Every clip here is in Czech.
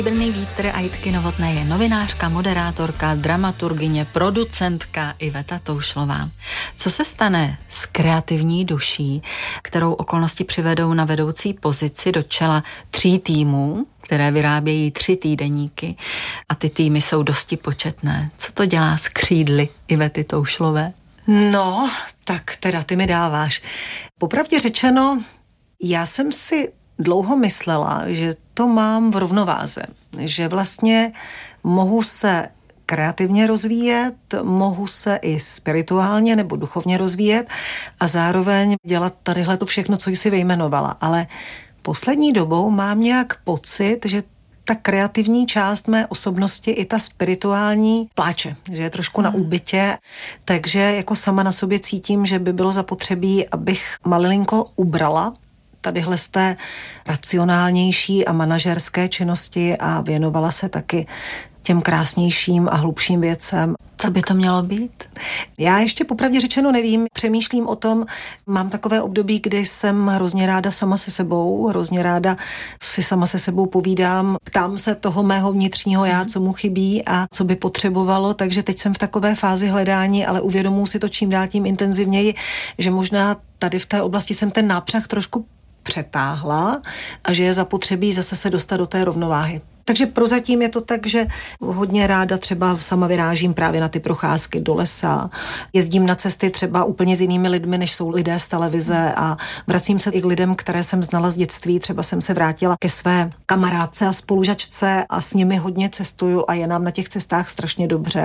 Brný vítr a Jitky Novotné je novinářka, moderátorka, dramaturgyně, producentka Iveta Toušlová. Co se stane s kreativní duší, kterou okolnosti přivedou na vedoucí pozici do čela 3 týmů, které vyrábějí 3 týdeníky a ty týmy jsou dosti početné. Co to dělá s křídly Ivety Toušlové? No, tak teda ty mi dáváš. Popravdě řečeno, já jsem si dlouho myslela, že to mám v rovnováze, že vlastně mohu se kreativně rozvíjet, mohu se i spirituálně nebo duchovně rozvíjet a zároveň dělat tadyhle to všechno, co jsi vyjmenovala. Ale poslední dobou mám nějak pocit, že ta kreativní část mé osobnosti i ta spirituální pláče, že je trošku na úbytě, takže jako sama na sobě cítím, že by bylo zapotřebí, abych malinko ubrala tadyhle z té racionálnější a manažerské činnosti a věnovala se taky těm krásnějším a hlubším věcem. Co by to mělo být? Já ještě popravdě řečeno nevím, přemýšlím o tom, mám takové období, kdy jsem hrozně ráda sama se sebou, hrozně ráda si sama se sebou povídám, ptám se toho mého vnitřního já, co mu chybí a co by potřebovalo, takže teď jsem v takové fázi hledání, ale uvědomuji si to čím dál tím intenzivněji, že možná tady v té oblasti jsem ten nápřah trošku přetáhla a že je zapotřebí zase se dostat do té rovnováhy. Takže prozatím je to tak, že hodně ráda třeba sama vyrážím právě na ty procházky do lesa. Jezdím na cesty třeba úplně s jinými lidmi, než jsou lidé z televize a vracím se i k lidem, které jsem znala z dětství. Třeba jsem se vrátila ke své kamarádce a spolužačce a s nimi hodně cestuju a je nám na těch cestách strašně dobře.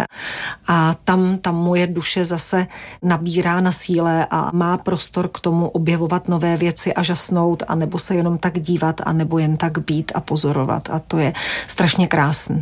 A tam moje duše zase nabírá na síle a má prostor k tomu objevovat nové věci a žasnout, a nebo se jenom tak dívat, a nebo jen tak být a pozorovat. A to je strašně krásný.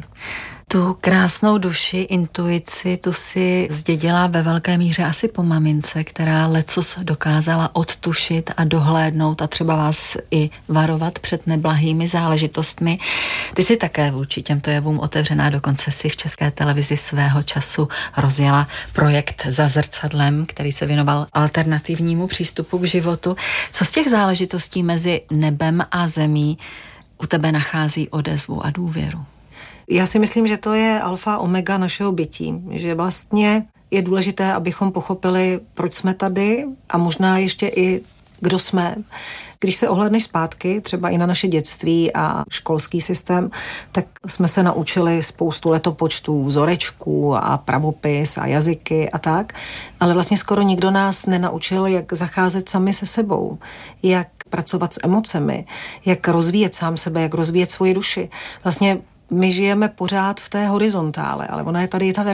Tu krásnou duši, intuici, tu si zdědila ve velké míře asi po mamince, která lecos dokázala odtušit a dohlédnout a třeba vás i varovat před neblahými záležitostmi. Ty si také vůči těmto jevům otevřená, dokonce si v České televizi svého času rozjela projekt Za zrcadlem, který se věnoval alternativnímu přístupu k životu. Co z těch záležitostí mezi nebem a zemí u tebe nachází odezvu a důvěru? Já si myslím, že to je alfa omega našeho bytí, že vlastně je důležité, abychom pochopili, proč jsme tady a možná ještě i kdo jsme. Když se ohlédneš zpátky, třeba i na naše dětství a školský systém, tak jsme se naučili spoustu letopočtů, vzorečků a pravopis a jazyky a tak, ale vlastně skoro nikdo nás nenaučil, jak zacházet sami se sebou, jak pracovat s emocemi, jak rozvíjet sám sebe, jak rozvíjet svoji duši. Vlastně my žijeme pořád v té horizontále, ale ona je tady i ta